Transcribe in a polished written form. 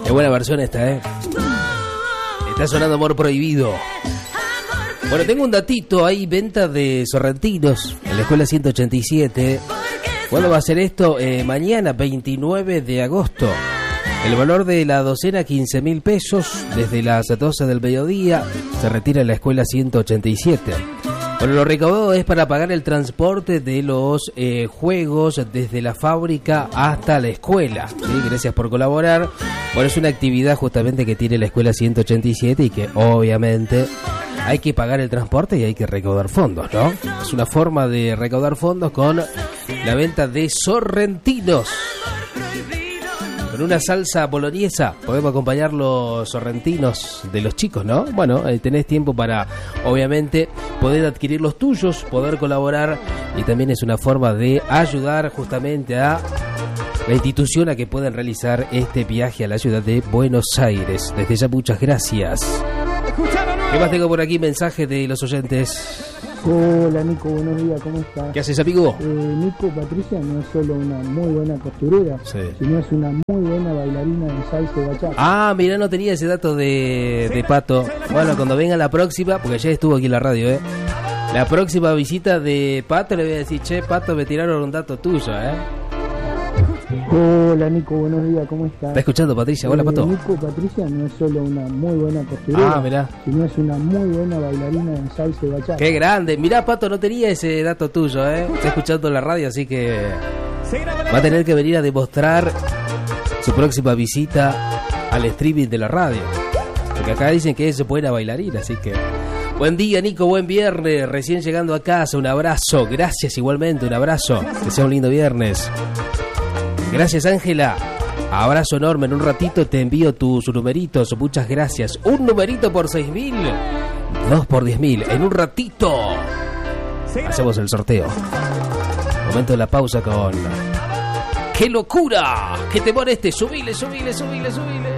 Qué buena versión esta, Está sonando Amor Prohibido. Bueno, tengo un datito, hay venta de sorrentinos en la escuela 187. ¿Cuándo va a ser esto? Mañana, 29 de agosto. El valor de la docena, 15.000 pesos. Desde las 12 del mediodía se retira en la escuela 187. Bueno, lo recaudado es para pagar el transporte de los juegos desde la fábrica hasta la escuela. ¿Sí? Gracias por colaborar. Bueno, es una actividad justamente que tiene la escuela 187 y que obviamente hay que pagar el transporte y hay que recaudar fondos, ¿no? Es una forma de recaudar fondos con la venta de sorrentinos. Con una salsa boloñesa podemos acompañar los sorrentinos de los chicos, ¿no? Bueno, tenés tiempo para, obviamente, poder adquirir los tuyos, poder colaborar, y también es una forma de ayudar justamente a la institución a que puedan realizar este viaje a la ciudad de Buenos Aires. Desde ya, muchas gracias. ¿Qué más tengo por aquí? Mensajes de los oyentes. Hola Nico, buenos días, ¿cómo estás? ¿Qué haces, amigo? Nico, Patricia no es solo una muy buena costurera, sino es una muy buena bailarina de salsa y bachata. Ah, mirá, no tenía ese dato de Pato. Bueno, cuando venga la próxima, porque ya estuvo aquí en la radio, la próxima visita de Pato le voy a decir, che, Pato, me tiraron un dato tuyo, Hola Nico, buenos días, ¿cómo estás? ¿Está escuchando, Patricia? Hola, Pato. Nico, Patricia no es solo una muy buena costurera, mirá, sino es una muy buena bailarina de salsa y bachata. ¡Qué grande! Mirá, Pato, no tenía ese dato tuyo, Está escuchando la radio, así que va a tener que venir a demostrar su próxima visita al streaming de la radio. Porque acá dicen que es buena bailarina, así que... Buen día, Nico, buen viernes, recién llegando a casa, un abrazo. Gracias igualmente, un abrazo. Que sea un lindo viernes. Gracias, Ángela. Abrazo enorme. En un ratito te envío tus numeritos. Muchas gracias. Un numerito por 6.000. 2 por 10.000. En un ratito hacemos el sorteo. Momento de la pausa con... ¡Qué locura! ¡Qué temor este! ¡Subile, subile, subile, subile!